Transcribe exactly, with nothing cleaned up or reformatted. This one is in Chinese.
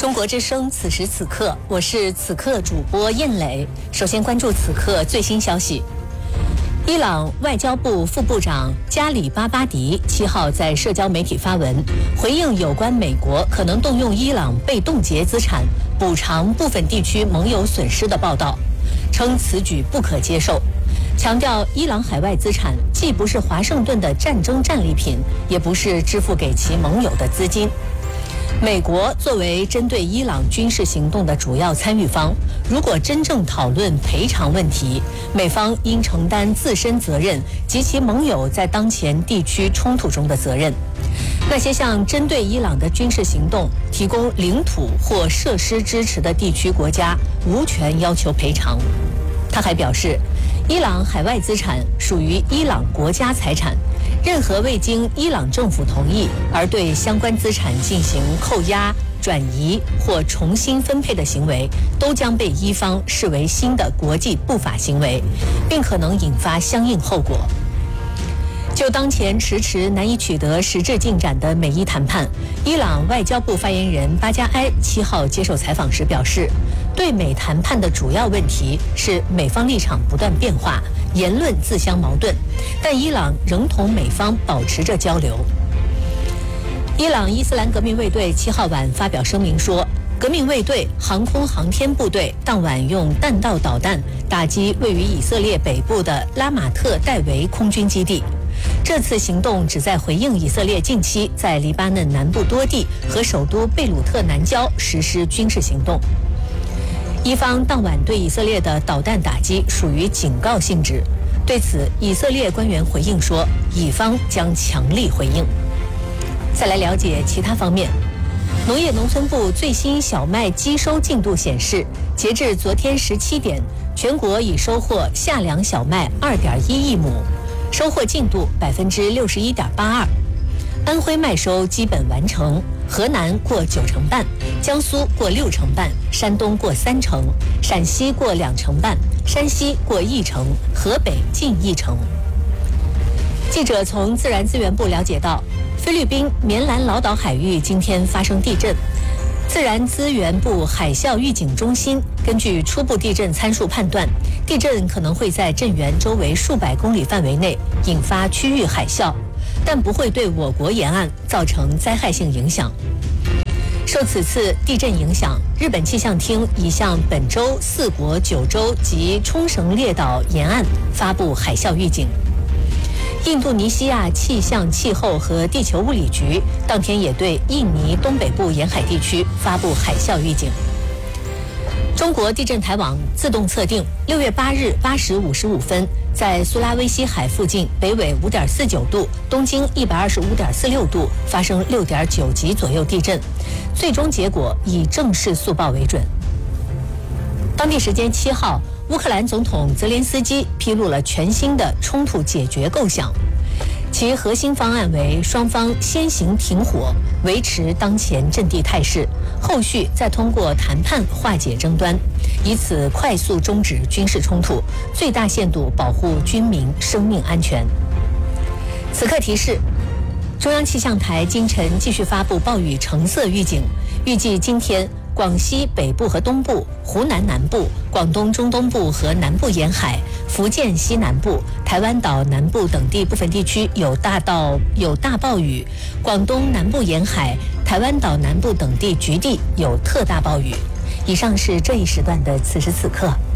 中国之声，此时此刻，我是此刻主播燕磊。首先关注此刻最新消息。伊朗外交部副部长加里巴巴迪七号在社交媒体发文，回应有关美国可能动用伊朗被冻结资产补偿部分地区盟友损失的报道，称此举不可接受，强调伊朗海外资产既不是华盛顿的战争战利品，也不是支付给其盟友的资金。美国作为针对伊朗军事行动的主要参与方，如果真正讨论赔偿问题，美方应承担自身责任及其盟友在当前地区冲突中的责任。那些向针对伊朗的军事行动提供领土或设施支持的地区国家无权要求赔偿。他还表示，伊朗海外资产属于伊朗国家财产，任何未经伊朗政府同意而对相关资产进行扣押、转移或重新分配的行为，都将被伊方视为新的国际不法行为，并可能引发相应后果。就当前迟迟难以取得实质进展的美伊谈判，伊朗外交部发言人巴加埃七号接受采访时表示，对美谈判的主要问题是美方立场不断变化，言论自相矛盾，但伊朗仍同美方保持着交流。伊朗伊斯兰革命卫队七号晚发表声明说，革命卫队航空航天部队当晚用弹道导弹打击位于以色列北部的拉马特戴维空军基地。这次行动旨在回应以色列近期在黎巴嫩南部多地和首都贝鲁特南郊实施军事行动。伊方当晚对以色列的导弹打击属于警告性质，对此以色列官员回应说，以方将强力回应。再来了解其他方面。农业农村部最新小麦基收进度显示，截至昨天十七点，全国已收获夏粮小麦二点一亿亩，收获进度百分之六十一点八二。安徽麦收基本完成，河南过九成半，江苏过六成半，山东过三成，陕西过两成半，山西过一成，河北近一成。记者从自然资源部了解到，菲律宾棉兰老岛海域今天发生地震。自然资源部海啸预警中心根据初步地震参数判断，地震可能会在震源周围数百公里范围内引发区域海啸，但不会对我国沿岸造成灾害性影响。受此次地震影响，日本气象厅已向本州、四国、九州及冲绳列岛沿岸发布海啸预警。印度尼西亚气象气候和地球物理局当天也对印尼东北部沿海地区发布海啸预警。中国地震台网自动测定，六月八日八时五十五分，在苏拉威西海附近北纬五点四九度、东经一百二十五点四六度发生六点九级左右地震，最终结果以正式速报为准。当地时间七号，乌克兰总统泽连斯基披露了全新的冲突解决构想，其核心方案为双方先行停火，维持当前阵地态势，后续再通过谈判化解争端，以此快速终止军事冲突，最大限度保护军民生命安全。此刻提示，中央气象台今晨继续发布暴雨橙色预警，预计今天广西北部和东部、湖南南部、广东中东部和南部沿海、福建西南部、台湾岛南部等地部分地区有大到有大暴雨，广东南部沿海、台湾岛南部等地局地有特大暴雨。以上是这一时段的此时此刻。